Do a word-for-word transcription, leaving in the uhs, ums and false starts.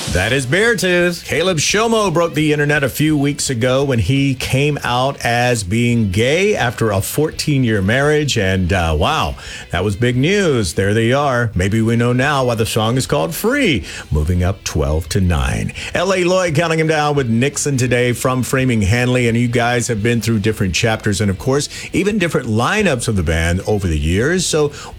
That is Beartooth. Caleb Shomo broke the internet a few weeks ago when he came out as being gay after a fourteen-year marriage. And uh, wow, that was big news. There they are. Maybe we know now why the song is called Free. Moving up twelve to nine. L A. Lloyd counting him down with Nixon today from Framing Hanley. And you guys have been through different chapters and, of course, even different lineups of the band over the years. So